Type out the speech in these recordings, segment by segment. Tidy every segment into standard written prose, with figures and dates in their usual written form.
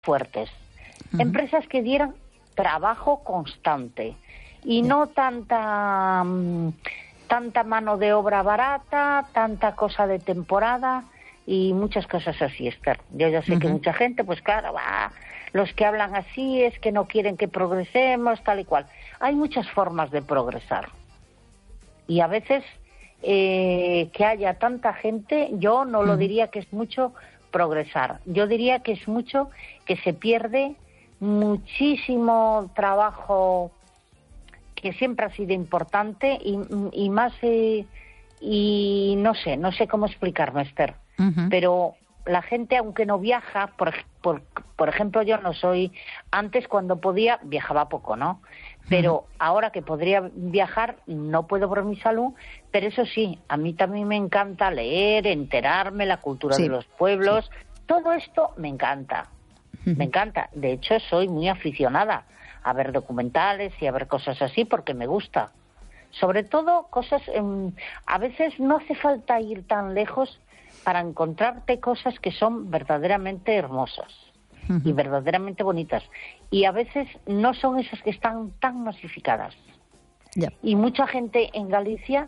fuertes, empresas que dieran trabajo constante y no tanta mano de obra barata, tanta cosa de temporada y muchas cosas así, Esther. Yo ya sé que mucha gente, pues claro, los que hablan así es que no quieren que progresemos, tal y cual. Hay muchas formas de progresar y a veces que haya tanta gente, yo no lo diría que es mucho progresar, yo diría que es mucho que se pierde muchísimo trabajo que siempre ha sido importante y más y no sé cómo explicarme, Esther, pero la gente, aunque no viaja, por ejemplo, yo no soy, antes cuando podía viajaba poco, ¿no? Pero ahora que podría viajar no puedo por mi salud, pero eso sí, a mí también me encanta leer, enterarme, la cultura de los pueblos, todo esto me encanta, me encanta. De hecho, soy muy aficionada a ver documentales y a ver cosas así porque me gusta. Sobre todo cosas, a veces no hace falta ir tan lejos para encontrarte cosas que son verdaderamente hermosas y verdaderamente bonitas. Y a veces no son esas que están tan masificadas. Y mucha gente en Galicia,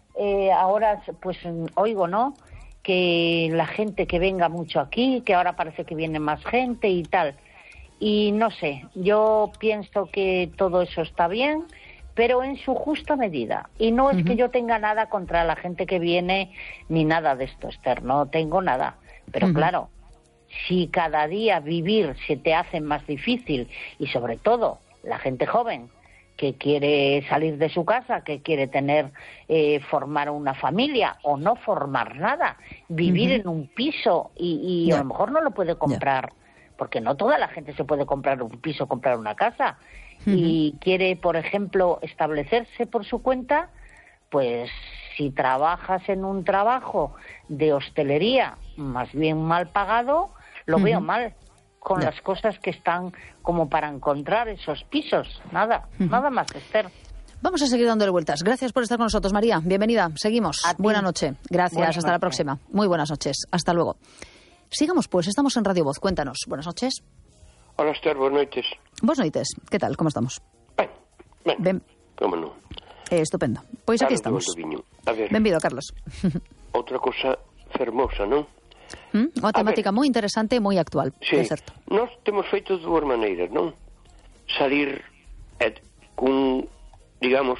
ahora pues oigo, ¿no?, que la gente que venga mucho aquí, que ahora parece que viene más gente y tal. Y no sé, yo pienso que todo eso está bien, pero en su justa medida. Y no es que yo tenga nada contra la gente que viene, ni nada de esto, Esther, no tengo nada. Pero claro, si cada día vivir se te hace más difícil, y sobre todo la gente joven, que quiere salir de su casa, que quiere tener, formar una familia, o no formar nada, vivir en un piso, y a lo mejor no lo puede comprar, porque no toda la gente se puede comprar un piso, comprar una casa, y quiere, por ejemplo, establecerse por su cuenta, pues si trabajas en un trabajo de hostelería más bien mal pagado, lo veo mal, con las cosas que están como para encontrar esos pisos. Nada más, Esther. Vamos a seguir dándole vueltas. Gracias por estar con nosotros, María. Bienvenida. Seguimos. Buena noche. Gracias. Hasta la próxima. Muy buenas noches. Hasta luego. Sigamos, pues. Estamos en Radio Voz. Cuéntanos. Buenas noches. Hola, Esther. Buenas noches. Buenas noites. ¿Qué tal? ¿Cómo estamos? Ben. Como non? Estupendo. Pois aquí estamos. Benvido, Carlos. Outra cosa fermosa, non? Unha temática moi interesante e moi actual, sí. É certo. Nós temos feito de dúas maneiras, non? Salir cun, digamos,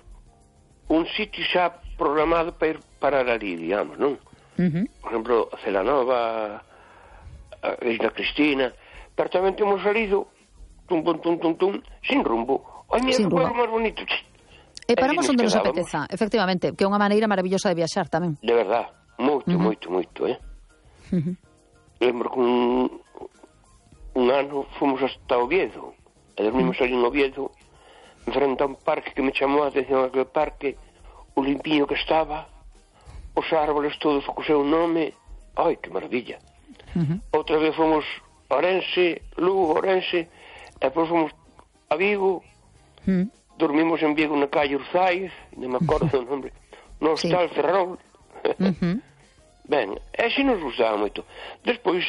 un sitio xa programado para ir parar ali, digamos, non? Por exemplo, Celanova, a Isla Cristina, pero tamén temos salido tum, sin rumbo. Ai, mira, que pueblo máis bonito. E paramos onde nos apeteza, efectivamente, que é unha maneira maravillosa de viaxar tamén. De verdad, moito, Lembro que un ano fomos hasta Oviedo, e dormimos ali en Oviedo, enfrente a un parque que me chamou a atención, aquel parque, o limpiño que estaba, os árboles todos co seu nome, ai, que maravilla. Outra vez fomos a Orense, Lugo, Orense, e depois fomos a Vigo, dormimos en Vigo na calle Urzaiz, non me acordo o nome, no Hostal Ferrol. Ben, e así nos gustaba moito. Despois,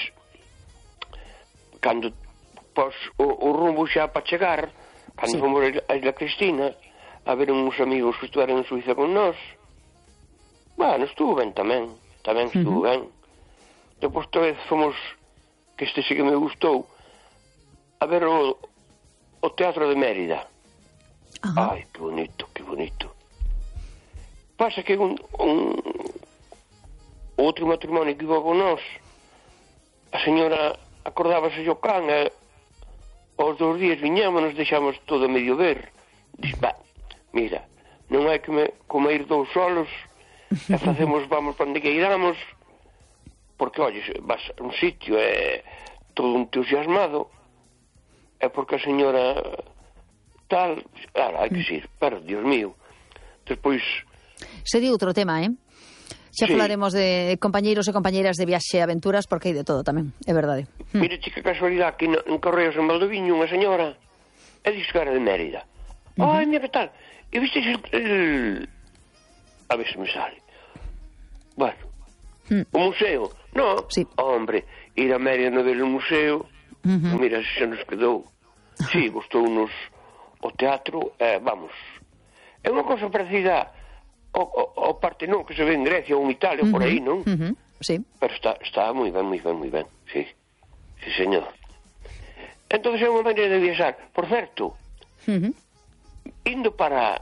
cando pos o rumbo xa para chegar, cando fomos a Isla Cristina, a ver uns amigos que estudaron en Suiza con nós, bueno, estuvo ben tamén estuvo ben. Depois outra vez fomos, que este sí que me gustou, a ver o Teatro de Mérida. Ai, que bonito. Pasa que outro matrimonio que iba con nós, a señora acordábase o can, e aos 2 días viñámonos, deixamos todo a medio ver. Diz, mira, non hai que comer 2 solos, e vamos para onde que iramos, porque, olles, vas a un sitio e todo entusiasmado, é porque a señora tal, hai que ir, pero, Dios mío, despois... Sería outro tema, Xa falaremos de compañeiros e compañeiras de viaxe e aventuras, porque hai de todo tamén, é verdade. Mira, chica casualidade, que en Correos en Valdoviño, unha señora, é dixo que era de Mérida. Ai, mira, que tal? E visteis el... A ver se me sale. Bueno, o museo, no? Sí. Hombre, ir a Mérida no ver o museo, Mira, se nos quedou. Sí, gustounos o teatro, vamos. É unha cosa parecida ao Partenón que se ve en Grecia ou en Italia, por aí, non? Sí. Pero está moi ben, sí. Sí, señor. Entón é unha maneira de viaxar. Por certo, indo para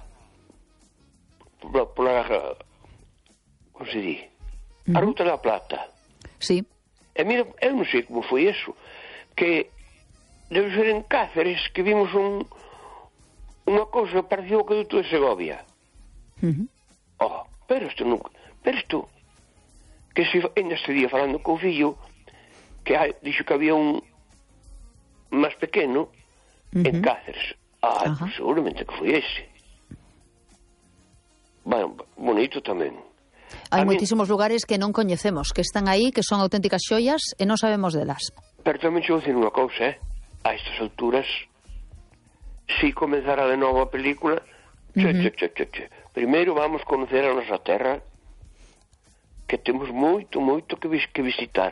como se di? A Ruta da Plata. Sí. E mira, eu non sei como foi eso, que debe ser en Cáceres que vimos unha cousa parecida ao Acueduto de Segovia. Pero isto que se ainda este día falando co fillo que dixo que había un máis pequeno en Cáceres. Pues seguramente que foi ese. Bueno, bonito tamén. Hai moitísimos lugares que non coñecemos, que están aí, que son auténticas xoias e non sabemos delas. Pero tamén xo dicir unha cousa, a estas alturas, si comenzara de novo a película, primeiro vamos conocer a nosa terra, que temos moito que visitar,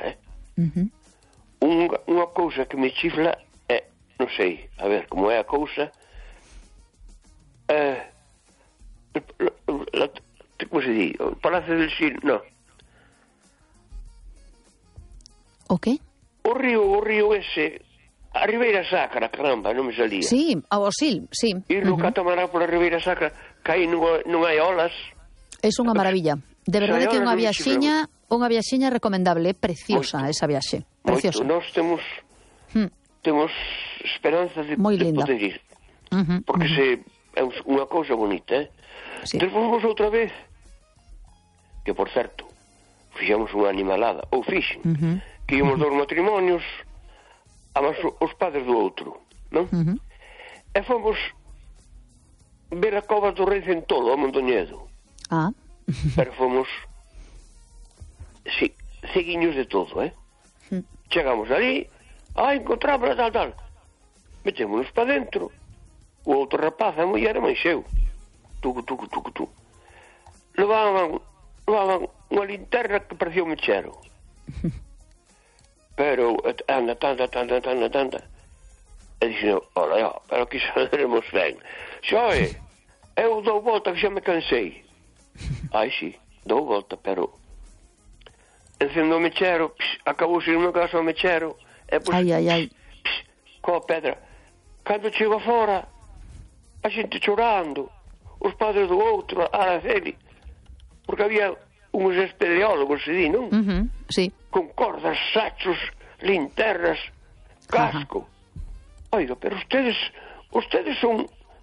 Unha cousa que me chifla é, non sei, a ver, como é a cousa, como se di? O Palacio del Sil, no. O que? O río ese, a Ribeira Sacra, caramba, non me salía. Sí, ao Sil, sí. Ir no catamarán pola Ribeira Sacra, que aí non hai olas. É unha maravilla. De verdade que é unha viaxiña recomendable, preciosa esa viaxe. Preciosa. Nós temos esperanza de poder ir. Porque é unha cousa bonita, Sí. Despois fomos outra vez, que por certo, fixemos unha animalada, ou fixen, que íamos dos matrimonios, además os padres do outro, non? E fomos ver a cova do Rei Centolo, a Mondoñedo. Pero fomos ceguiños de todo, Chegamos ali, encontramos tal. Metémonos para dentro. O outro rapaz, a muller, e máis eu. Tucu. Levaban unha linterna que parecía un mechero. Pero anda tanta. E dixen, pero aquí saberemos ben. Xoe, eu dou volta que xa me cansei. Sí, dou volta, pero encendo o mechero, acabouse nunha casa o mechero, e pois, coa pedra. Cando chego fora, a xente chorando, os padres do outro, a Araceli, porque había uns espeleólogos, se di, non? Sí. Con cordas, sachos, linternas, casco. Oiga, pero ustedes son...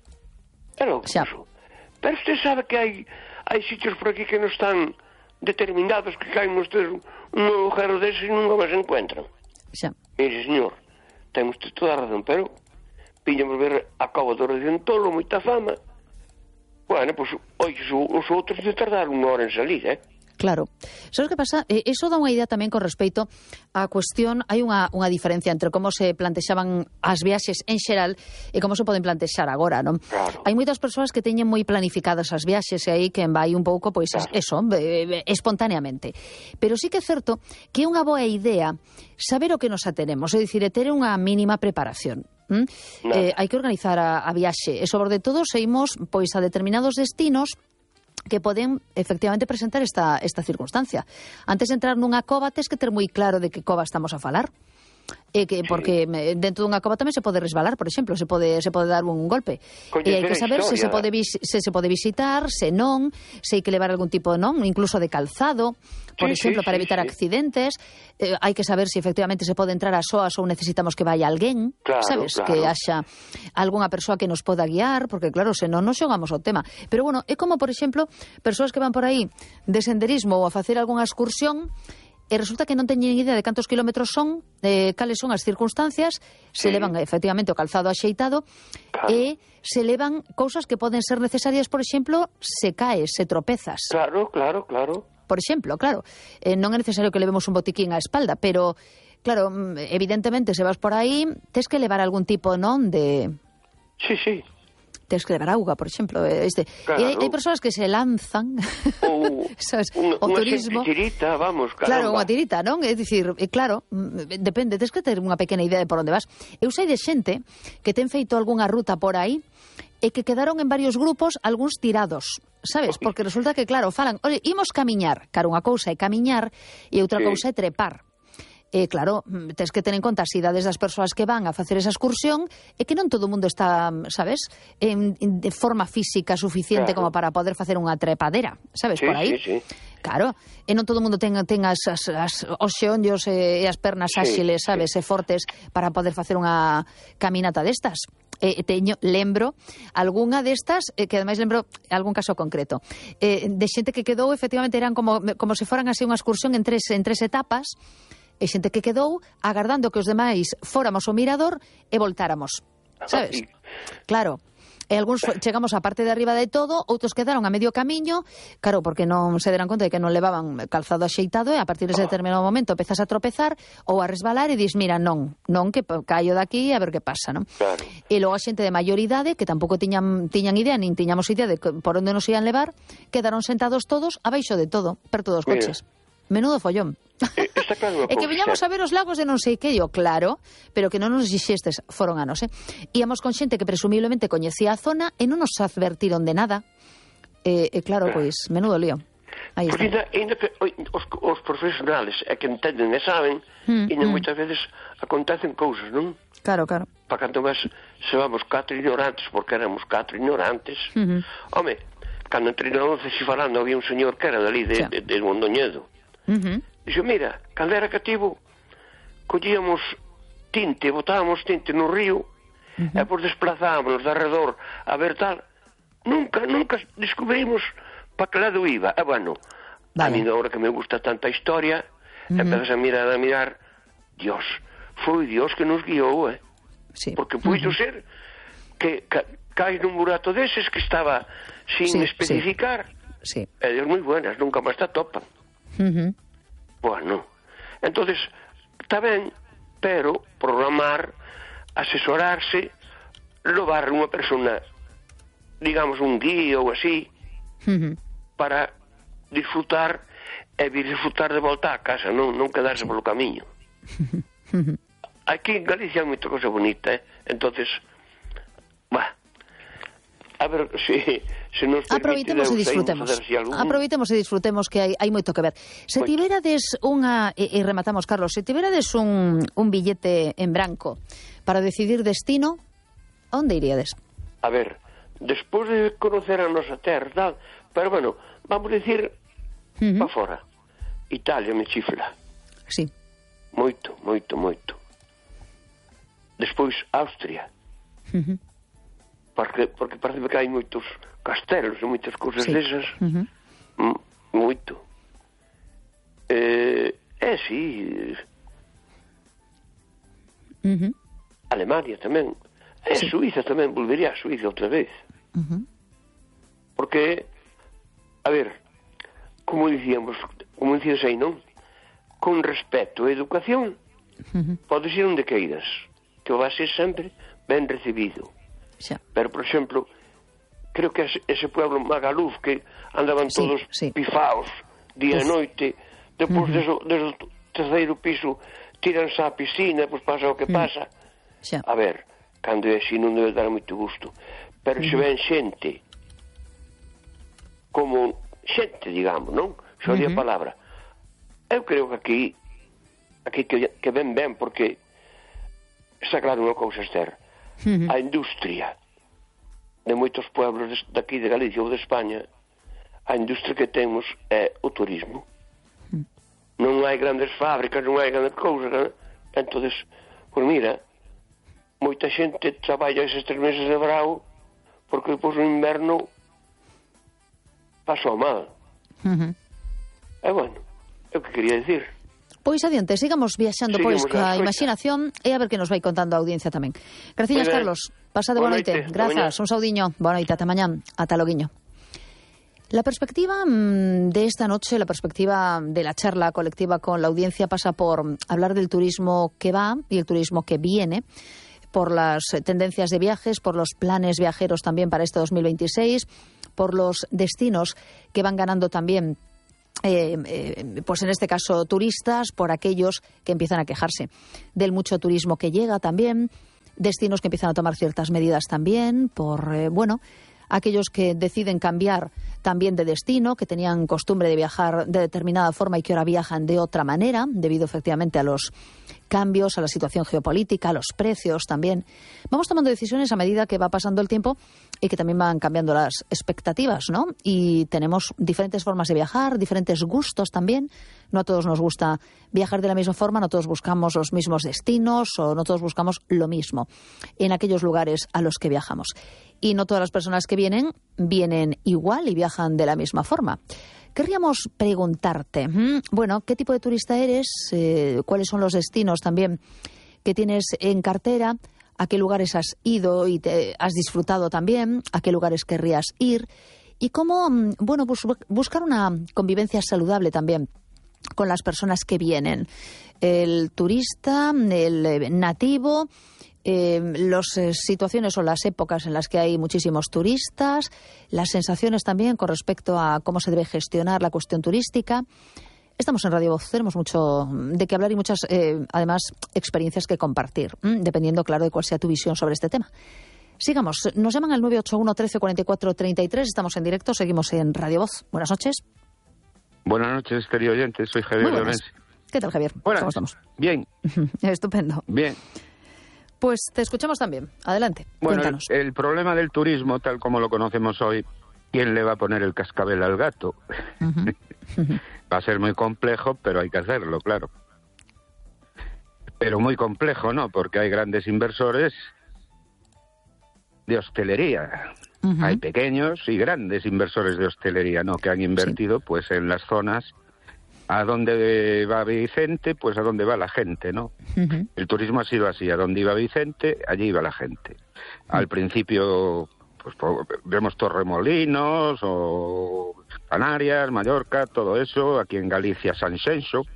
É loco, pero usted sabe que hai sitios por aquí que non están determinados, que caen ustedes un agujero dese e nunca máis encuentran. Mire, señor, ten usted toda a razón, pero viñamos ver a cova do Rei Centolo, moita fama. Bueno, pois, os outros de tardar unha hora en salir, Claro. Sabes que pasa? Eso dá unha idea tamén con respecto á cuestión, hai unha diferencia entre como se plantexaban as viaxes en xeral e como se poden plantexar agora, non? Claro. Hai moitas persoas que teñen moi planificadas as viaxes e aí quen vai un pouco, pois, eso, espontaneamente. Pero sí que é certo que é unha boa idea saber o que nos atenemos, é dicir, ter unha mínima preparación. Hai que organizar a viaxe e, sobre todo, se imos pois a determinados destinos que poden efectivamente presentar esta circunstancia. Antes de entrar nunha cova, tes que ter moi claro de que cova estamos a falar. Porque dentro dunha cova tamén se pode resbalar, por exemplo, se pode dar un golpe. E hai que saber se se pode visitar, se non, se hai que levar algún tipo, incluso de calzado, por exemplo, para evitar accidentes. Hai que saber se efectivamente se pode entrar a soas ou necesitamos que vaya alguén, sabes, que haxa algunha persoa que nos poda guiar, porque claro, se non nos xogamos o tema. Pero bueno, é como, por exemplo, persoas que van por aí de senderismo ou a facer algunha excursión e resulta que non teñen idea de cantos kilómetros son, cales son as circunstancias, se levan efectivamente o calzado axeitado e se levan cousas que poden ser necesarias, por exemplo, se caes, se tropezas. Claro. Por exemplo, claro, non é necesario que levemos un botiquín á espalda, pero, claro, evidentemente, se vas por aí, tes que levar algún tipo, non, de... Sí. tens que levar auga, por exemplo. Claro. E hai persoas que se lanzan sabes, o turismo. Unha tirita, vamos, caramba. Claro, unha tirita, non? É dicir, claro, depende, tens que ter unha pequena idea de por onde vas. Eu sei de xente que ten feito algunha ruta por aí e que quedaron en varios grupos algúns tirados, sabes? Porque resulta que, claro, falan, ole, imos camiñar. Claro, unha cousa é camiñar e outra cousa é trepar. E, claro, tens que ter en conta as idades das persoas que van a facer esa excursión e que non todo o mundo está, sabes, de forma física suficiente como para poder facer unha trepadera, sabes, por aí. Sí. Claro, e non todo o mundo ten os xeonllos e as pernas áxiles, sabes, e fortes para poder facer unha caminata destas. Lembro algunha destas, que ademais lembro algún caso concreto, de xente que quedou, efectivamente, eran como se foran así unha excursión en tres etapas, e xente que quedou agardando que os demais fóramos ao mirador e voltáramos, sabes? Claro, e algúns chegamos á parte de arriba de todo, outros quedaron a medio camiño, claro, porque non se deran conta de que non levaban calzado axeitado e a partir dese determinado momento empezas a tropezar ou a resbalar e dis, mira, non, que caio daqui a ver que pasa, non? Claro. E logo a xente de maior idade, que tampouco tiñan idea, nin tiñamos idea de por onde nos ian levar, quedaron sentados todos abaixo de todo, perto dos coches. Menudo follón. Está claro. E que viñamos a ver os lagos de non sei que, yo, claro, pero que non nos dixestes, foron anos, Íamos con xente que presumiblemente coñecía a zona e non nos advertiron de nada. Claro, pois, menudo lío. Aí está. Porque ainda que os profesionales é que entenden e saben, ainda moitas veces acontecen cousas, non? Claro. Para canto máis se vamos 4 ignorantes, porque éramos 4 ignorantes. Home, cando entre nós se falando había un señor que era dali de Mondoñedo. Dixo, mira, cando era cativo collíamos tinte, botábamos tinte no río e por desplazámonos de arredor a ver tal, nunca descubrimos para que lado iba. Bueno, a mí agora que me gusta tanta historia, empezas a mirar, Dios, foi Dios que nos guiou, porque puido ser que caes nun burato deses que estaba sin especificar, e Dios moi buenas, nunca máis te atopan. Bueno, entonces está ben, pero programar, asesorarse, levar unha persona, digamos un guía ou así, para disfrutar e vir disfrutar de volta a casa, non quedarse polo camiño. Aquí en Galicia hai moita cosa bonita, entonces, a ver se nos permite, aproveitemos e disfrutemos. Aproveitemos e disfrutemos, que hai moito que ver. Se tiverades unha, e rematamos, Carlos, se tiverades un billete en branco para decidir destino, a onde iríades? A ver, despois de conocer a nosa terra, tal, pero bueno, vamos dicir para fora. Italia me chifla. Sí. Moito. Despois Austria. Porque parece que hai moitos castelos e moitas cousas desas. Moito. Sí. Alemania tamén. Suiza tamén, volvería a Suiza outra vez. Porque, a ver, como dicías aí, non? Con respeto e educación, podes ir onde queiras, que vas ser sempre ben recibido. Pero, por exemplo, creo que ese pueblo Magaluf, que andaban todos pifaos día e noite, depois desde o terceiro piso tiranse á piscina, pois pasa o que pasa. A ver, cando é así non debe dar moito gusto, pero se ven xente como xente, digamos, non? Xa di a palabra. Eu creo que aquí que ven ben, porque está claro unha cousa, Esther. A industria de moitos pueblos daqui de Galicia ou de España, a industria que temos é o turismo. Non hai grandes fábricas, non hai grandes cousas, entonces, pois mira, moita xente traballa eses 3 meses de verão porque depois no inverno pasou mal. E bueno, é o que quería dicir. Pois adiante, sigamos viaxando coa imaginación e a ver que nos vai contando a audiencia tamén. Graciñas, Carlos. Pasade boa noite. Grazas, un saudiño. Boa noite, ata mañá. Ata loguiño. La perspectiva de esta noche, la perspectiva de la charla colectiva con la audiencia pasa por hablar del turismo que va y el turismo que viene, por las tendencias de viajes, por los planes viajeros también para este 2026, por los destinos que van ganando también, pues en este caso turistas, por aquellos que empiezan a quejarse del mucho turismo que llega también, destinos que empiezan a tomar ciertas medidas también, por, aquellos que deciden cambiar también de destino, que tenían costumbre de viajar de determinada forma y que ahora viajan de otra manera, debido efectivamente a los cambios, a la situación geopolítica, a los precios también. Vamos tomando decisiones a medida que va pasando el tiempo y que también van cambiando las expectativas, ¿no? Y tenemos diferentes formas de viajar, diferentes gustos también. No a todos nos gusta viajar de la misma forma, no todos buscamos los mismos destinos o no todos buscamos lo mismo en aquellos lugares a los que viajamos. Y no todas las personas que vienen igual y viajan de la misma forma. Querríamos preguntarte, bueno, ¿qué tipo de turista eres? ¿Cuáles son los destinos también que tienes en cartera? ¿A qué lugares has ido y te has disfrutado también? ¿A qué lugares querrías ir? Y cómo, bueno, buscar una convivencia saludable también con las personas que vienen. El turista, el nativo, las situaciones o las épocas en las que hay muchísimos turistas, las sensaciones también con respecto a cómo se debe gestionar la cuestión turística. Estamos en Radio Voz, tenemos mucho de qué hablar y muchas, además, experiencias que compartir, dependiendo, claro, de cuál sea tu visión sobre este tema. Sigamos, nos llaman al 981 13 44 33, estamos en directo, seguimos en Radio Voz. Buenas noches. Buenas noches, querido oyente, soy Javier Lorenzi. ¿Qué tal, Javier? Buenas. ¿Cómo estamos? Bien. Estupendo. Bien. Pues te escuchamos también. Adelante, bueno, cuéntanos. El problema del turismo, tal como lo conocemos hoy, ¿quién le va a poner el cascabel al gato? Va a ser muy complejo, pero hay que hacerlo, claro. Pero muy complejo, ¿no? Porque hay grandes inversores de hostelería. Hay pequeños y grandes inversores de hostelería, ¿no? Que han invertido, pues, en las zonas a donde va Vicente, pues a donde va la gente, ¿no? El turismo ha sido así, a donde iba Vicente, allí iba la gente. Al principio, pues vemos Torremolinos o Canarias, Mallorca, todo eso, aquí en Galicia, Sanxenxo.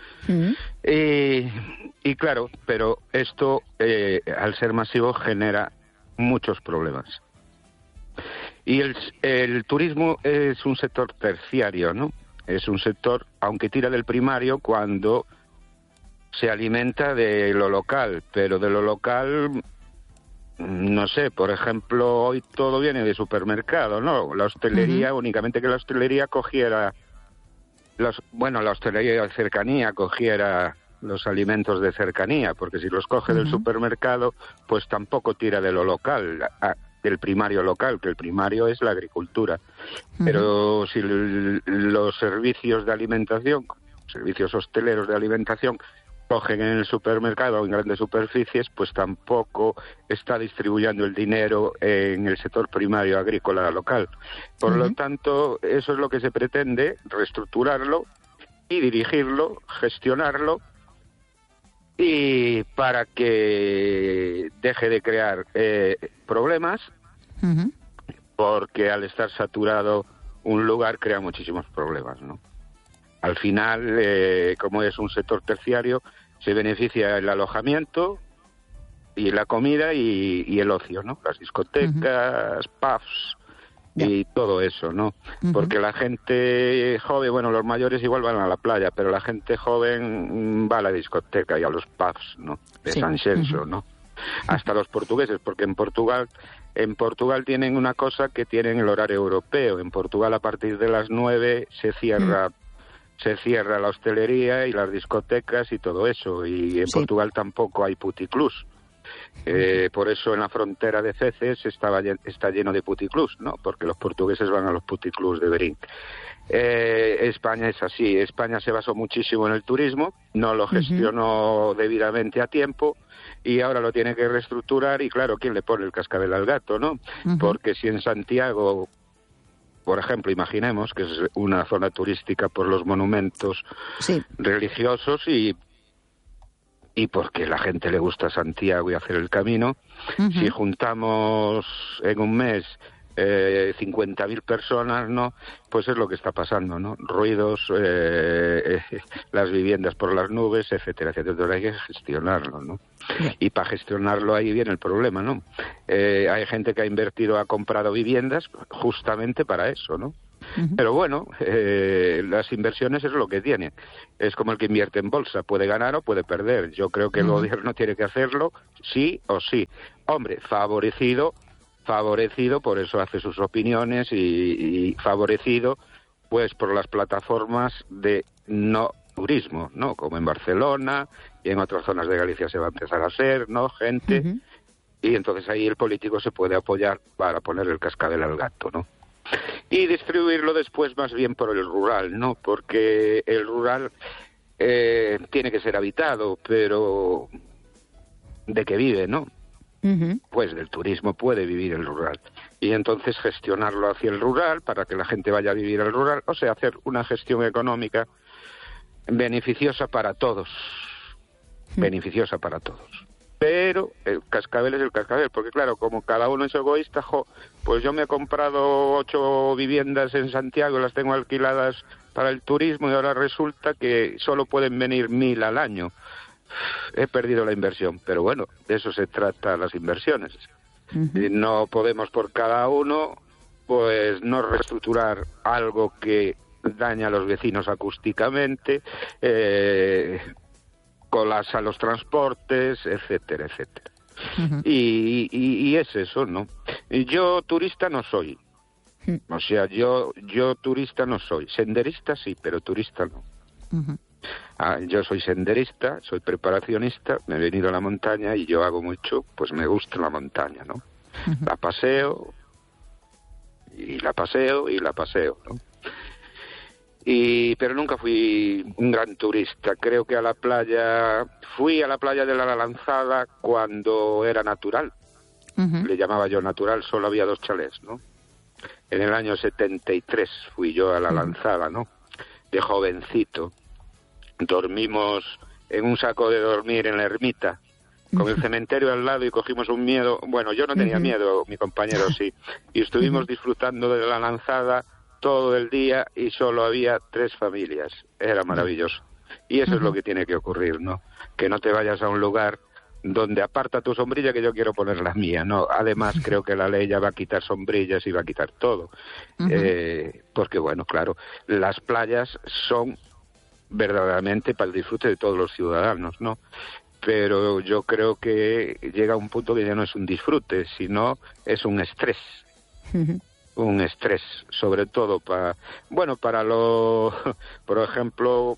Y claro, pero esto, al ser masivo, genera muchos problemas. Y el turismo es un sector terciario, ¿no? Es un sector, aunque tira del primario, cuando se alimenta de lo local, pero de lo local, no sé, por ejemplo, hoy todo viene de supermercado, ¿no? La hostelería, únicamente que la hostelería cogiera, la hostelería de cercanía cogiera los alimentos de cercanía, porque si los coge del supermercado, pues tampoco tira de lo local, del primario local, que el primario es la agricultura. Pero si los servicios de alimentación, servicios hosteleros de alimentación, cogen en el supermercado o en grandes superficies, pues tampoco está distribuyendo el dinero en el sector primario agrícola local. Por lo tanto, eso es lo que se pretende, reestructurarlo y dirigirlo, gestionarlo, y para que deje de crear problemas, porque al estar saturado un lugar crea muchísimos problemas, ¿no? Al final, como es un sector terciario, se beneficia el alojamiento y la comida y el ocio, ¿no? Las discotecas, pubs y todo eso, ¿no? Porque la gente joven, bueno, los mayores igual van a la playa, pero la gente joven va a la discoteca y a los pubs, ¿no? De Sanxenxo, ¿no? Hasta los portugueses, porque en Portugal tienen una cosa que tienen el horario europeo. En Portugal a partir de las 9 se cierra la hostelería y las discotecas y todo eso, y en Portugal tampoco hay puticlubs. Por eso en la frontera de Ceces está lleno de puticlubs, ¿no? Porque los portugueses van a los puticlubs de Verín. España es así. España se basó muchísimo en el turismo, no lo gestionó debidamente a tiempo y ahora lo tiene que reestructurar. Y claro, ¿quién le pone el cascabel al gato, no? Porque si en Santiago, por ejemplo, imaginemos que es una zona turística por los monumentos religiosos y porque la gente le gusta Santiago y hacer el camino, si juntamos en un mes 50.000 personas, ¿no? Pues es lo que está pasando, ¿no? Ruidos, las viviendas por las nubes, etcétera, etcétera. Entonces hay que gestionarlo, ¿no? Y para gestionarlo ahí viene el problema, ¿no? Hay gente que ha comprado viviendas justamente para eso, ¿no? Pero bueno, las inversiones es lo que tiene. Es como el que invierte en bolsa, puede ganar o puede perder. Yo creo que el gobierno tiene que hacerlo sí o sí. Hombre, favorecido, por eso hace sus opiniones y favorecido pues por las plataformas de no turismo, ¿no? Como en Barcelona y en otras zonas de Galicia se va a empezar a hacer, ¿no? Gente. Y entonces ahí el político se puede apoyar para poner el cascabel al gato, ¿no? Y distribuirlo después más bien por el rural, ¿no? Porque el rural tiene que ser habitado, pero ¿de qué vive, no? Pues del turismo puede vivir el rural. Y entonces gestionarlo hacia el rural para que la gente vaya a vivir al rural, o sea, hacer una gestión económica beneficiosa para todos. Beneficiosa para todos. Pero el cascabel es el cascabel, porque claro, como cada uno es egoísta, pues yo me he comprado 8 viviendas en Santiago y las tengo alquiladas para el turismo y ahora resulta que solo pueden venir 1.000 al año. He perdido la inversión, pero bueno, de eso se trata las inversiones. No podemos por cada uno, pues no reestructurar algo que daña a los vecinos acústicamente, colapsa los transportes, etcétera, etcétera. Y es eso, ¿no? Yo turista no soy. O sea, yo turista no soy. Senderista sí, pero turista no. Yo soy senderista, soy preparacionista, me he venido a la montaña y yo hago mucho, pues me gusta la montaña, ¿no? La paseo, y la paseo, y la paseo, ¿no? Pero nunca fui un gran turista. Creo que fui a la playa de la Lanzada cuando era natural. Le llamaba yo natural, solo había 2 chalés, ¿no? En el año 73 fui yo a la Lanzada, ¿no? De jovencito. Dormimos en un saco de dormir en la ermita, con el cementerio al lado y cogimos un miedo. Bueno, yo no tenía miedo, mi compañero sí. Y estuvimos disfrutando de la Lanzada todo el día y solo había 3 familias. Era maravilloso. Y eso es lo que tiene que ocurrir, ¿no? Que no te vayas a un lugar donde aparta tu sombrilla que yo quiero poner la mía, ¿no? Además creo que la ley ya va a quitar sombrillas y va a quitar todo. Porque bueno, claro, las playas son verdaderamente para el disfrute de todos los ciudadanos, ¿no? Pero yo creo que llega un punto que ya no es un disfrute, sino es un estrés. Un estrés, sobre todo para por ejemplo,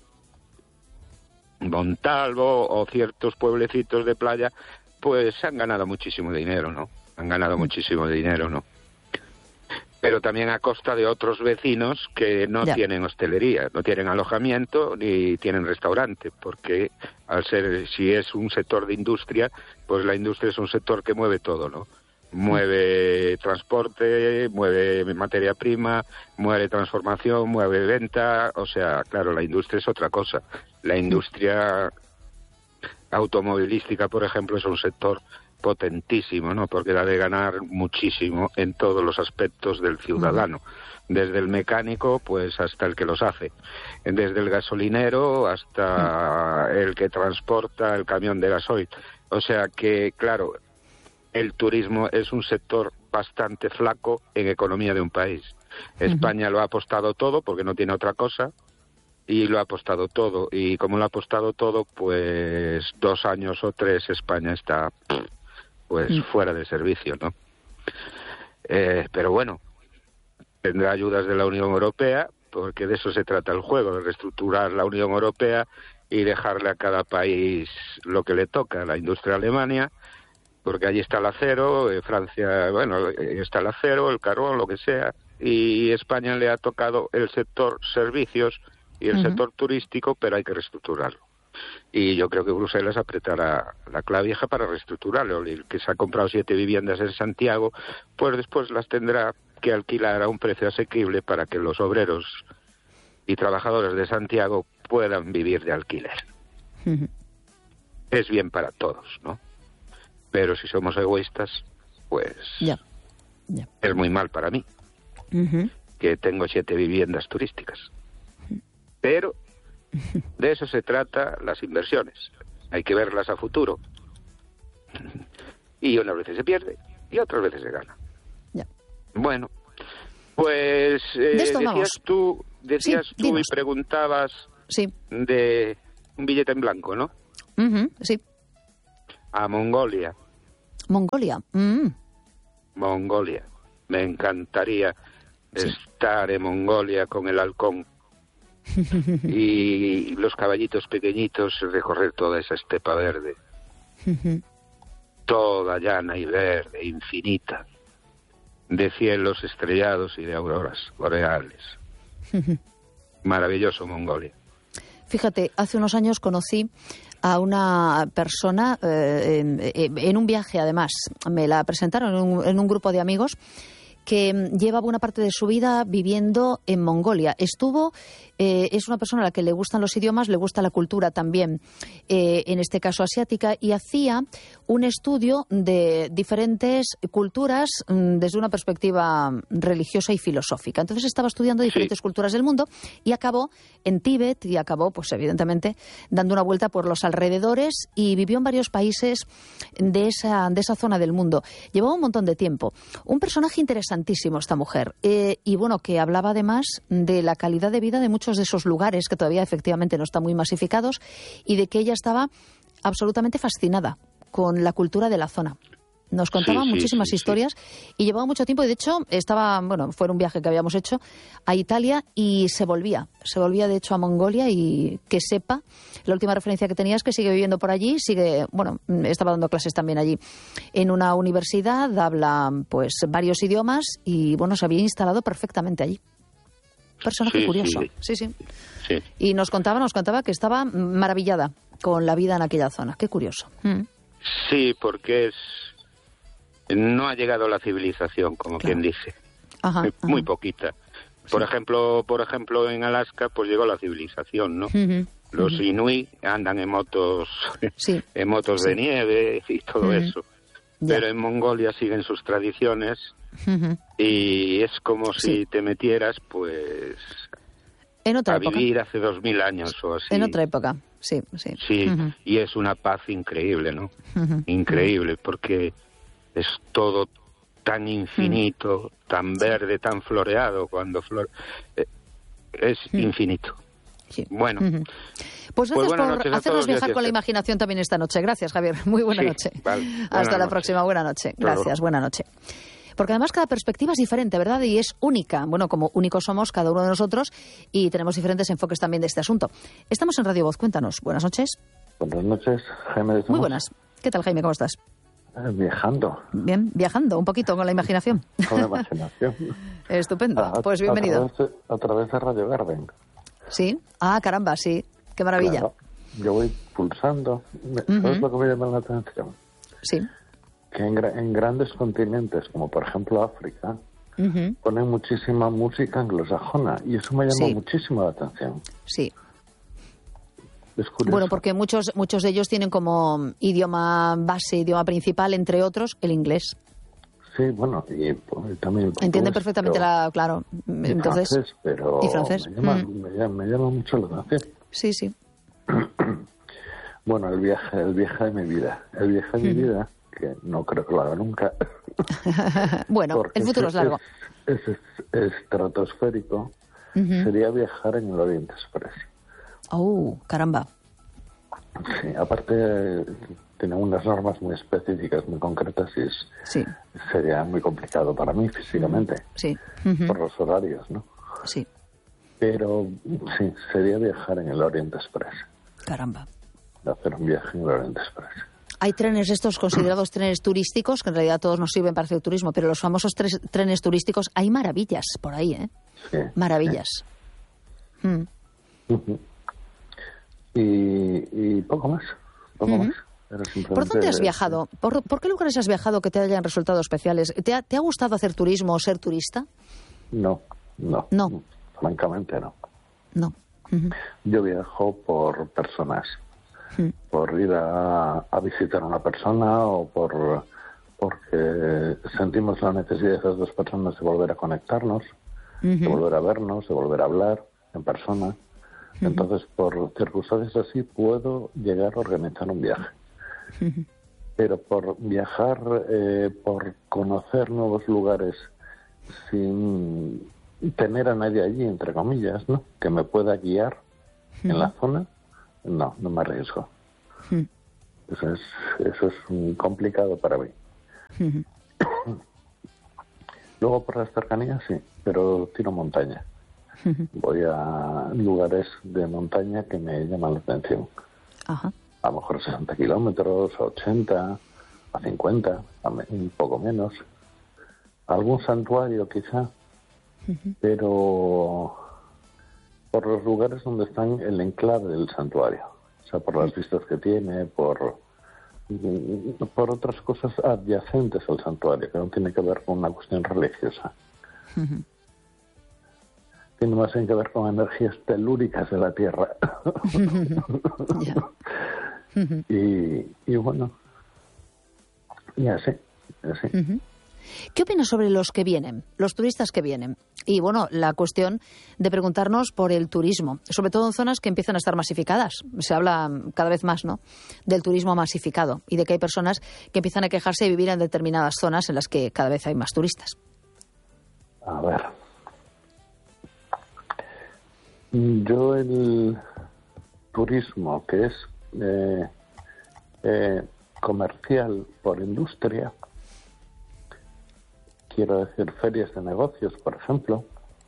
Montalvo o ciertos pueblecitos de playa, pues han ganado muchísimo dinero, ¿no? Han ganado muchísimo dinero, ¿no? Pero también a costa de otros vecinos que no tienen hostelería, no tienen alojamiento ni tienen restaurante, porque si es un sector de industria, pues la industria es un sector que mueve todo, ¿no? Mueve transporte, mueve materia prima, mueve transformación, mueve venta, o sea, claro, la industria es otra cosa. La industria automovilística, por ejemplo, es un sector potentísimo, ¿no? Porque da de ganar muchísimo en todos los aspectos del ciudadano, desde el mecánico pues hasta el que los hace, desde el gasolinero hasta el que transporta el camión de gasoil. O sea que, claro, el turismo es un sector bastante flaco en economía de un país. España lo ha apostado todo porque no tiene otra cosa y lo ha apostado todo, y como lo ha apostado todo, pues 2 años o 3 España está pues fuera de servicio, ¿no? Pero bueno, tendrá ayudas de la Unión Europea, porque de eso se trata el juego, de reestructurar la Unión Europea y dejarle a cada país lo que le toca. La industria Alemania, porque allí está el acero, Francia, bueno, está el acero, el carbón, lo que sea, y España le ha tocado el sector servicios y el sector turístico, pero hay que reestructurarlo. Y yo creo que Bruselas apretará la clavija para reestructurarlo. El que se ha comprado 7 viviendas en Santiago, pues después las tendrá que alquilar a un precio asequible para que los obreros y trabajadores de Santiago puedan vivir de alquiler. Es bien para todos, ¿no? Pero si somos egoístas, pues Ya. Es muy mal para mí, que tengo 7 viviendas turísticas. Pero de eso se trata las inversiones. Hay que verlas a futuro. Y unas veces se pierde y otras veces se gana. Ya. Bueno, pues decías tú y preguntabas de un billete en blanco, ¿no? Sí. A Mongolia. Mongolia. Mongolia. Me encantaría estar en Mongolia con el halcón y los caballitos pequeñitos, recorrer toda esa estepa verde. Toda llana y verde, infinita, de cielos estrellados y de auroras boreales. Maravilloso Mongolia. Fíjate, hace unos años conocí a una persona en un viaje, además. Me la presentaron en un grupo de amigos que lleva buena parte de su vida viviendo en Mongolia. Es una persona a la que le gustan los idiomas, le gusta la cultura también, en este caso asiática, y hacía un estudio de diferentes culturas desde una perspectiva religiosa y filosófica. Entonces estaba estudiando diferentes culturas del mundo y acabó en Tíbet y acabó, pues evidentemente, dando una vuelta por los alrededores y vivió en varios países de esa zona del mundo. Llevaba un montón de tiempo. Un personaje interesantísimo esta mujer y bueno, que hablaba además de la calidad de vida de muchos de esos lugares que todavía efectivamente no están muy masificados y de que ella estaba absolutamente fascinada con la cultura de la zona. Nos contaba muchísimas historias y llevaba mucho tiempo y de hecho fue un viaje que habíamos hecho a Italia y se volvía de hecho a Mongolia y que sepa, la última referencia que tenía es que sigue viviendo por allí, estaba dando clases también allí en una universidad, habla pues varios idiomas y bueno, se había instalado perfectamente allí. Personaje curioso. Sí. Y nos contaba que estaba maravillada con la vida en aquella zona. Qué curioso. Sí, porque no ha llegado la civilización, como quien dice. Muy poquita. Por ejemplo, en Alaska, pues llegó la civilización, ¿no? Los inuit andan en motos, de nieve y todo eso. Pero en Mongolia siguen sus tradiciones. Y es como si te metieras, pues, en otra época. Vivir hace 2000 años o así. En otra época, sí. Y es una paz increíble, ¿no? Increíble, porque es todo tan infinito, tan verde, tan floreado, es infinito. Sí. Bueno. Pues gracias por hacernos viajar con la imaginación también esta noche. Gracias, Javier. Muy buena noche. Vale. Hasta la próxima. Buena noche. Gracias. Buena noche. Porque además cada perspectiva es diferente, ¿verdad? Y es única. Bueno, como únicos somos cada uno de nosotros y tenemos diferentes enfoques también de este asunto. Estamos en Radio Voz. Cuéntanos. Buenas noches. Buenas noches, Jaime de Somos. Muy buenas. ¿Qué tal, Jaime? ¿Cómo estás? Viajando. Bien, viajando un poquito con la imaginación. Con la imaginación. Estupendo. Pues bienvenido. A través de Radio Garden. Sí. Ah, caramba, sí. Qué maravilla. Claro. Yo voy pulsando. ¿Sabes lo que me llama la atención? Sí. Que en grandes continentes, como por ejemplo África, ponen muchísima música anglosajona y eso me llama muchísimo la atención. Sí. Es curioso. Bueno, porque muchos de ellos tienen como idioma base, idioma principal, entre otros, el inglés. Sí, bueno, y también... Entienden perfectamente claro. Entonces, francés, pero y francés. Me llama mucho la atención. Sí. Bueno, el viaje de mi vida. El viaje de mi vida, que no creo que lo haga nunca. Bueno, el futuro es largo. Es estratosférico. Sería viajar en el Oriente Express. Oh, caramba. Sí, aparte tiene unas normas muy específicas, muy concretas y sería muy complicado para mí físicamente. Sí. Por los horarios, ¿no? Sí. Pero sí, sería viajar en el Oriente Express. Caramba. Hacer un viaje en el Oriente Express. Hay trenes estos considerados trenes turísticos, que en realidad todos nos sirven para hacer turismo, pero los famosos trenes turísticos, hay maravillas por ahí, ¿eh? Sí. Maravillas. Sí. Y poco más. ¿Por dónde has viajado? ¿Por qué lugares has viajado que te hayan resultado especiales? ¿Te ha gustado hacer turismo o ser turista? No. Francamente no. No. Yo viajo por personas. Por ir a visitar a una persona o porque sentimos la necesidad de esas dos personas de volver a conectarnos, de volver a vernos, de volver a hablar en persona. Entonces, por circunstancias así, puedo llegar a organizar un viaje. Pero por viajar, por conocer nuevos lugares sin tener a nadie allí, entre comillas, ¿no?, que me pueda guiar en la zona, no me arriesgo. Eso es complicado para mí. Luego por las cercanías sí, pero tiro montaña. Voy a lugares de montaña que me llaman la atención. A lo mejor 60 kilómetros, a 80, a 50, un poco menos. Algún santuario quizá, pero por los lugares donde están el enclave del santuario. O sea, por las vistas que tiene, por otras cosas adyacentes al santuario, que no tiene que ver con una cuestión religiosa. Tiene más bien que ver con energías telúricas de la Tierra. Y bueno, y así. ¿Qué opinas sobre los que vienen, los turistas que vienen? Y bueno, la cuestión de preguntarnos por el turismo, sobre todo en zonas que empiezan a estar masificadas. Se habla cada vez más, ¿no?, del turismo masificado y de que hay personas que empiezan a quejarse de vivir en determinadas zonas en las que cada vez hay más turistas. A ver. Yo el turismo que es comercial por industria, quiero decir ferias de negocios, por ejemplo,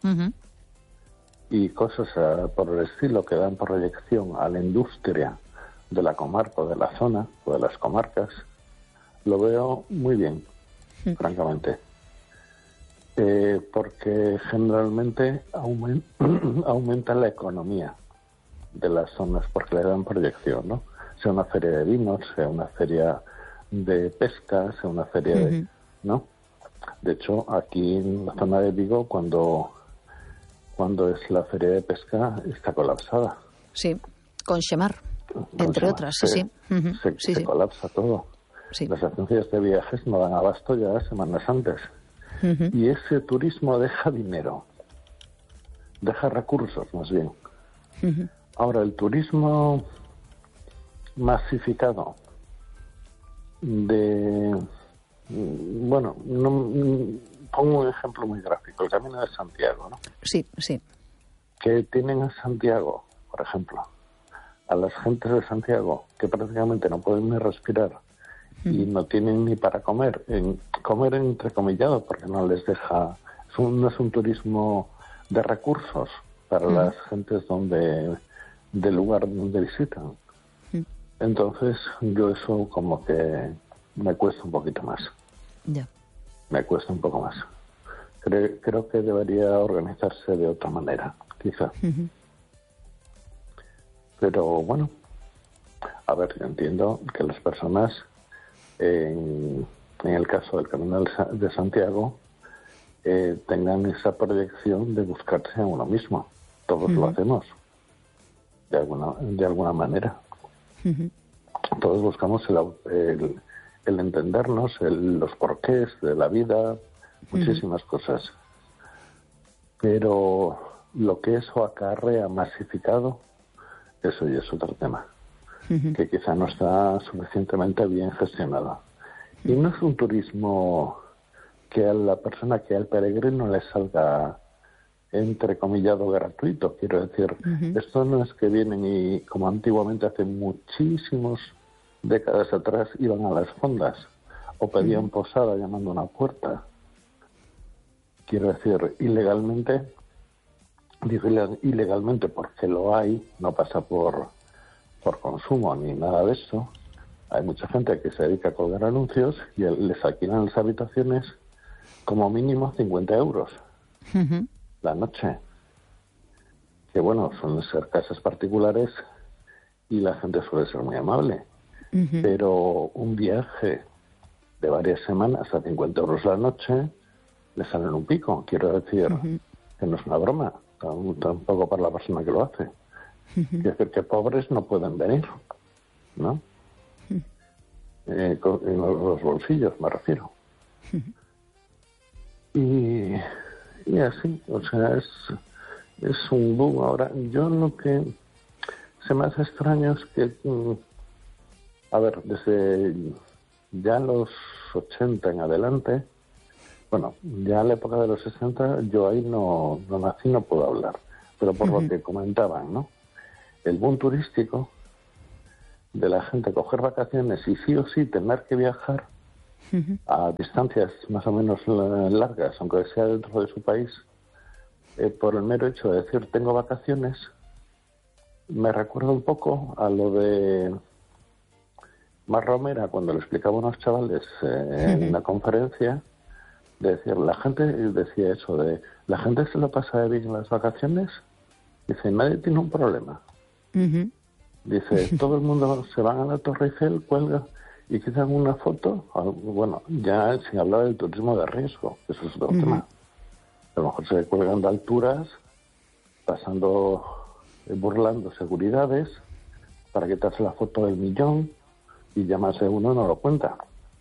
y cosas por el estilo que dan proyección a la industria de la comarca o de la zona o de las comarcas, lo veo muy bien, francamente. Porque generalmente aumenta la economía de las zonas porque le dan proyección, ¿no? Sea una feria de vinos, sea una feria de pesca, sea una feria de... ¿no? De hecho, aquí en la zona de Vigo, cuando es la feria de pesca, está colapsada. Sí, con Xemar, entre otras, sí. Se colapsa todo. Sí. Las agencias de viajes no dan abasto ya semanas antes. Y ese turismo deja dinero, deja recursos más bien. Ahora, el turismo masificado bueno, pongo un ejemplo muy gráfico, el Camino de Santiago, ¿no? Sí. Que tienen en Santiago, por ejemplo, a las gentes de Santiago que prácticamente no pueden ni respirar y no tienen ni para comer, comer entrecomillado porque no les deja, no es un turismo de recursos para las gentes del lugar donde visitan. Entonces yo eso como que me cuesta un poquito más. Me cuesta un poco más. Creo que debería organizarse de otra manera, quizá. Pero bueno, a ver, yo entiendo que las personas, en el caso del Camino de Santiago, tengan esa proyección de buscarse a uno mismo. Todos lo hacemos, de alguna manera. Todos buscamos el entendernos, los porqués de la vida, muchísimas cosas. Pero lo que eso acarrea masificado, eso ya es otro tema, que quizá no está suficientemente bien gestionado. Y no es un turismo que a la persona, que al peregrino le salga entrecomillado gratuito. Quiero decir, esto no es que vienen y, como antiguamente hace muchísimas décadas atrás, iban a las fondas o pedían posada llamando a una puerta. Quiero decir, ilegalmente, digo ilegalmente porque lo hay, no pasa por consumo ni nada de eso. Hay mucha gente que se dedica a colgar anuncios y les alquilan las habitaciones como mínimo 50 euros la noche. Que bueno, suelen ser casas particulares y la gente suele ser muy amable. Pero un viaje de varias semanas a 50 euros la noche le salen un pico. Quiero decir que no es una broma, tampoco para la persona que lo hace. Quiero decir que pobres no pueden venir, ¿no? En los bolsillos me refiero. Y así, o sea, es un boom. Ahora, yo lo que se me hace extraño es que, a ver, desde ya los 80 en adelante, bueno, ya en la época de los 60, yo ahí no nací, no puedo hablar, pero por lo que comentaban, ¿no? El boom turístico de la gente coger vacaciones y sí o sí tener que viajar a distancias más o menos largas, aunque sea dentro de su país, por el mero hecho de decir tengo vacaciones, me recuerda un poco a lo de Mar Romera cuando le explicaba a unos chavales en una conferencia, de decir, la gente decía eso de, la gente se lo pasa de bien en las vacaciones, dice, nadie tiene un problema. Dice, todo el mundo se va a la Torre Eiffel, cuelga y quizás una foto, bueno, ya sin hablar del turismo de riesgo, eso es otro tema. A lo mejor se cuelgan de alturas, pasando, burlando seguridades, para quitarse la foto del millón, y ya más de uno no lo cuenta.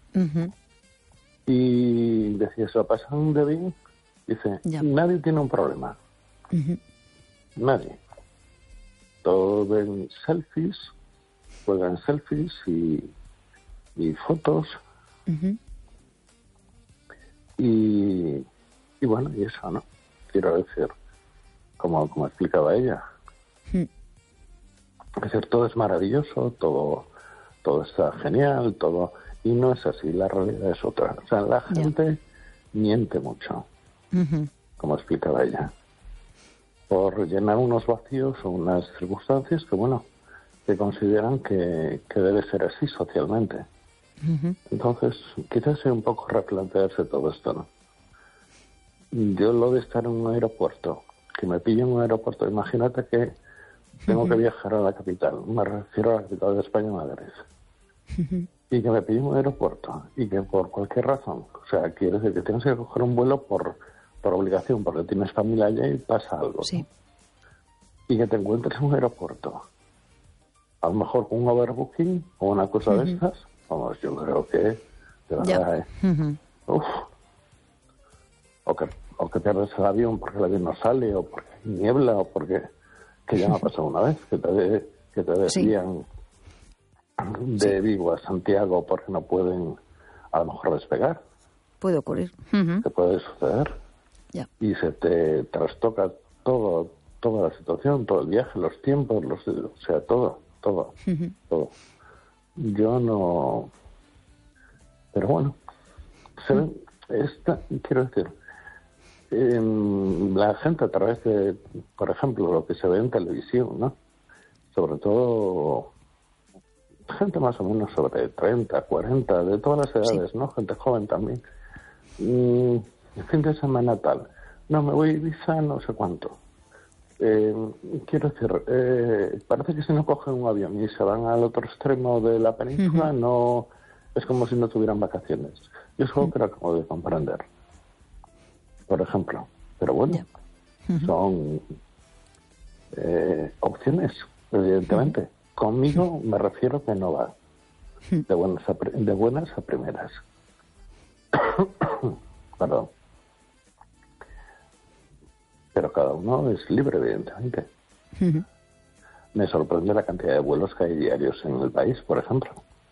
Y decía, se lo pasan de bien, dice, nadie tiene un problema. Nadie. Todos ven selfies, juegan selfies y fotos. Y bueno, y eso, ¿no? Quiero decir, como explicaba ella. Es decir, todo es maravilloso, todo está genial, todo... Y no es así, la realidad es otra. O sea, la gente miente mucho, como explicaba ella, por llenar unos vacíos o unas circunstancias que, bueno, que consideran que debe ser así socialmente. Entonces, quizás sea un poco replantearse todo esto, ¿no? Yo lo de estar en un aeropuerto, que me pille en un aeropuerto, imagínate que tengo que viajar a la capital, me refiero a la capital de España, Madrid, y que me pille en un aeropuerto, y que por cualquier razón, o sea, quiere decir que tienes que coger un vuelo por obligación, porque tienes familia allá y pasa algo, ¿no? Y que te encuentres en un aeropuerto, a lo mejor con un overbooking o una cosa de estas, vamos, yo creo que de verdad, o que pierdes el avión porque el avión no sale, o porque hay niebla, o porque, que ya me ha pasado una vez, que te desvían de Vigo a Santiago porque no pueden a lo mejor despegar. Puede ocurrir. Te puede suceder. Y se te trastoca toda la situación, todo el viaje, los tiempos, o sea, todo. Yo no... Pero bueno, quiero decir, la gente a través de, por ejemplo, lo que se ve en televisión, ¿no? Sobre todo gente más o menos sobre 30, 40, de todas las edades, ¿no? Gente joven también. El fin de semana tal. No, me voy a Ibiza, no sé cuánto. Quiero decir, parece que si no cogen un avión y se van al otro extremo de la península, no es como si no tuvieran vacaciones. Yo es algo que lo acabo de comprender, por ejemplo. Pero bueno, son opciones, evidentemente. Conmigo me refiero que no va de buenas a primeras. Perdón. Pero cada uno es libre, evidentemente. Me sorprende la cantidad de vuelos que hay diarios en el país, por ejemplo.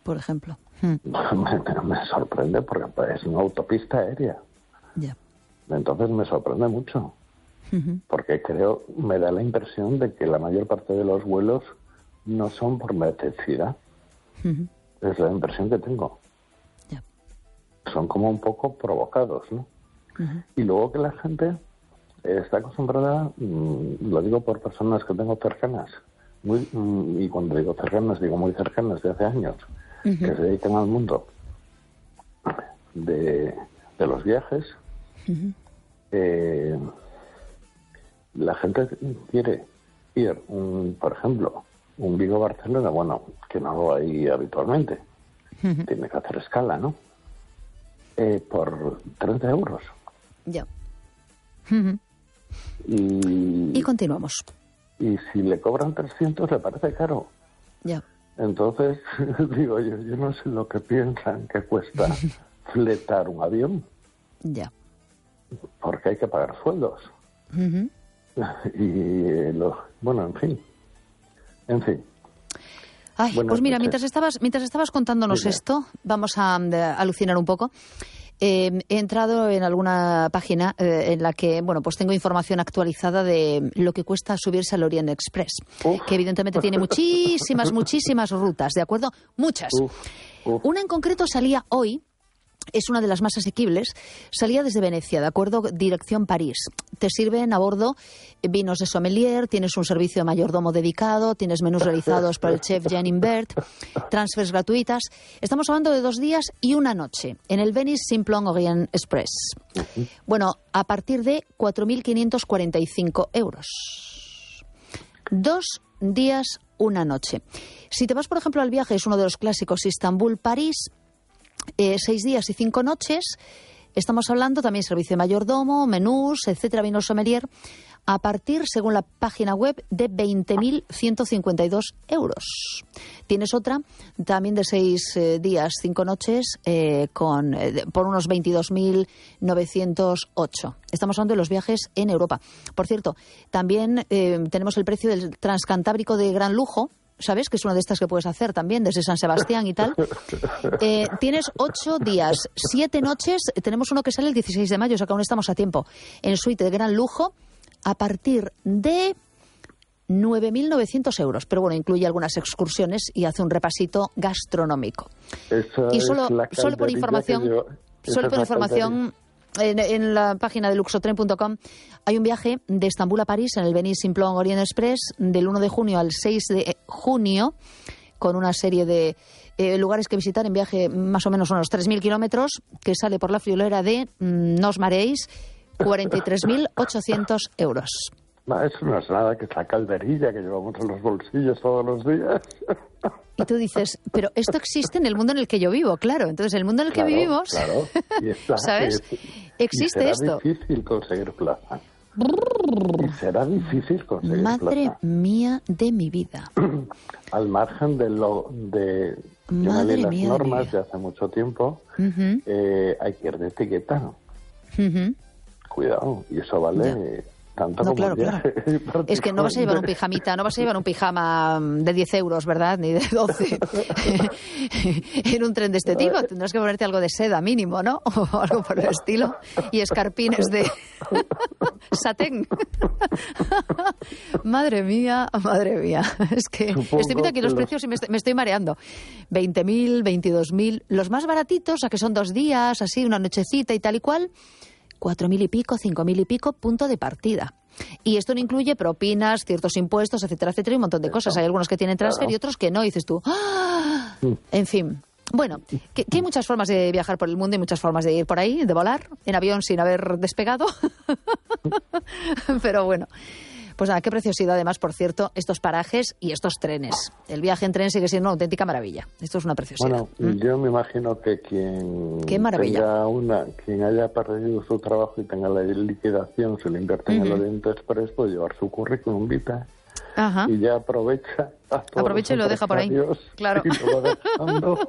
Me sorprende porque es una autopista aérea. Entonces me sorprende mucho. Porque me da la impresión de que la mayor parte de los vuelos no son por necesidad. Es la impresión que tengo. Son como un poco provocados, ¿no? Y luego que la gente está acostumbrada, lo digo por personas que tengo cercanas, y cuando digo cercanas, digo muy cercanas de hace años, que se dedican al mundo de los viajes. La gente quiere ir, por ejemplo, un Vigo-Barcelona, bueno, que no lo hay habitualmente, tiene que hacer escala, ¿no? Por 30 euros. Y continuamos. Y si le cobran 300 le parece caro. Entonces, digo yo no sé lo que piensan que cuesta fletar un avión. porque hay que pagar sueldos. Y bueno, en fin. Ay, pues mira, mientras estabas contándonos esto, vamos a alucinar un poco. He entrado en alguna página en la que, bueno, pues tengo información actualizada de lo que cuesta subirse al Orient Express, que evidentemente tiene muchísimas rutas, ¿de acuerdo? Muchas. Una en concreto salía hoy. Es una de las más asequibles. Salía desde Venecia, ¿de acuerdo? Dirección París. Te sirven a bordo vinos de sommelier, tienes un servicio de mayordomo dedicado, tienes menús realizados por el chef Jean Imbert, transfers gratuitas. Estamos hablando de 2 días y 1 noche en el Venice Simplon Orient Express. Bueno, a partir de 4.545 euros. 2 días, 1 noche. Si te vas, por ejemplo, al viaje, es uno de los clásicos, Istambul-París, 6 días y 5 noches, estamos hablando también servicio de mayordomo, menús, etcétera, vinos sommelier, a partir, según la página web, de 20.152 euros. Tienes otra, también de 6 días, 5 noches, por unos 22.908. Estamos hablando de los viajes en Europa. Por cierto, también tenemos el precio del transcantábrico de gran lujo, ¿sabes? Que es una de estas que puedes hacer también, desde San Sebastián y tal. Tienes 8 días, 7 noches. Tenemos uno que sale el 16 de mayo, o sea que aún estamos a tiempo. En suite de gran lujo, a partir de 9.900 euros. Pero bueno, incluye algunas excursiones y hace un repasito gastronómico. Y solo por información... En la página de luxotren.com hay un viaje de Estambul a París en el Venice Simplon Orient Express del 1 de junio al 6 de junio, con una serie de lugares que visitar en viaje más o menos unos 3.000 kilómetros, que sale por la friolera de, no os mareéis, 43.800 euros. Eso no es nada, que esa calderilla que llevamos en los bolsillos todos los días. Y tú dices, pero esto existe en el mundo en el que yo vivo, claro. Entonces, el mundo en el que vivimos, claro. ¿sabes? Existe esto. Será difícil conseguir plaza. Y será difícil conseguir plaza. Madre mía de mi vida. Al margen de Madre las mía normas de hace mucho tiempo, hay que ir de etiqueta. Cuidado, y eso vale... Tanto no, como claro. Es que no vas a llevar un pijamita, no vas a llevar un pijama de 10 euros, ¿verdad? Ni de 12 en un tren de este tipo. Tendrás que ponerte algo de seda mínimo, ¿no? O algo por el estilo. Y escarpines de satén. Madre mía. Es que estoy viendo aquí los precios y me estoy mareando. 20.000, 22.000. Los más baratitos, o sea que son 2 días, así, una nochecita y tal y cual... 4.000 y pico, 5.000 y pico, punto de partida. Y esto no incluye propinas, ciertos impuestos, etcétera, etcétera, y un montón de cosas. Hay algunos que tienen transfer y otros que no. Y dices tú, ¡ah! En fin. Bueno, que hay muchas formas de viajar por el mundo y muchas formas de ir por ahí, de volar, en avión sin haber despegado. Pero bueno. Pues nada, qué preciosidad además, por cierto, estos parajes y estos trenes. El viaje en tren sigue siendo una auténtica maravilla. Esto es una preciosidad. Bueno, yo me imagino que quien haya perdido su trabajo y tenga la liquidación, se lo invierte en el Orient Express, puede llevar su currículum vitae. Ajá. Y ya aprovecha y lo deja por ahí. Claro. Y lo va dejando.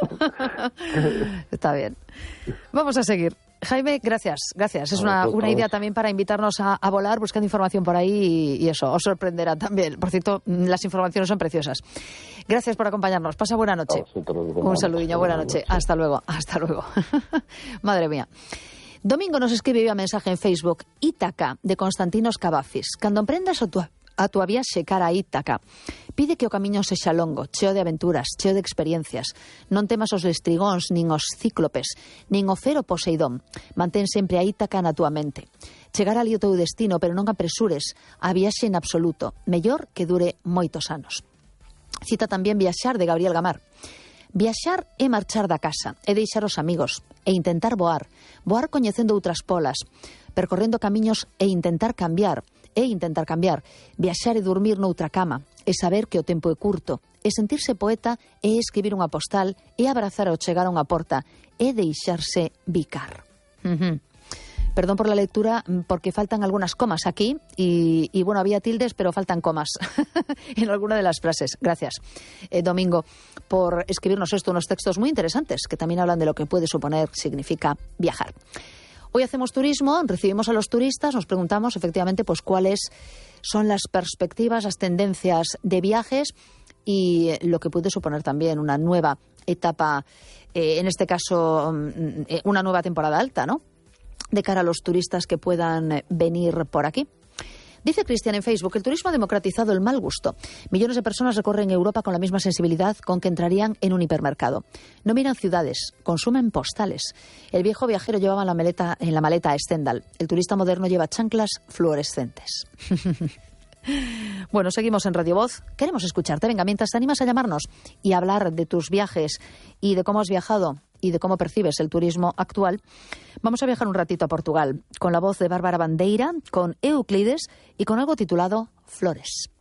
Está bien. Vamos a seguir. Jaime, gracias. Es una idea también para invitarnos a volar, buscando información por ahí y eso, os sorprenderá también. Por cierto, las informaciones son preciosas. Gracias por acompañarnos. Pasa buena noche. Un saludillo, buena noche. Hasta luego. Madre mía. Domingo nos escribe vía mensaje en Facebook Ítaca, de Constantinos Cavafis. Cando emprendas a tua viaxe cara a Ítaca, pide que o camiño sexa longo, cheo de aventuras, cheo de experiencias. Non temas os lestrigóns, nin os cíclopes, nin o fero Poseidón. Mantén sempre a Ítaca na tua mente. Chegar ali o teu destino, pero non apresures a viaxe en absoluto. Mellor que dure moitos anos. Cita tamén Viaxar, de Gabriel Gamar. Viaxar é marchar da casa, é deixar os amigos, e intentar voar coñecendo outras polas, percorrendo camiños e intentar cambiar, viaxar e dormir noutra cama, e saber que o tempo é curto, e sentirse poeta, e escribir unha postal, e abrazar ao chegar a unha porta, e deixarse bicar. Perdón por la lectura, porque faltan algunas comas aquí, y bueno, había tildes, pero faltan comas en alguna de las frases. Gracias, Domingo, por escribirnos unos textos muy interesantes, que también hablan de lo que puede suponer, significa viajar. Hoy hacemos turismo, recibimos a los turistas, nos preguntamos efectivamente pues cuáles son las perspectivas, las tendencias de viajes y lo que puede suponer también una nueva etapa, en este caso una nueva temporada alta, ¿no?, de cara a los turistas que puedan venir por aquí. Dice Cristian en Facebook, el turismo ha democratizado el mal gusto. Millones de personas recorren Europa con la misma sensibilidad con que entrarían en un hipermercado. No miran ciudades, consumen postales. El viejo viajero llevaba en la maleta a Stendhal. El turista moderno lleva chanclas fluorescentes. Bueno, seguimos en Radio Voz. Queremos escucharte. Venga, mientras te animas a llamarnos y a hablar de tus viajes y de cómo has viajado y de cómo percibes el turismo actual, vamos a viajar un ratito a Portugal con la voz de Bárbara Bandeira, con Euclides y con algo titulado Flores.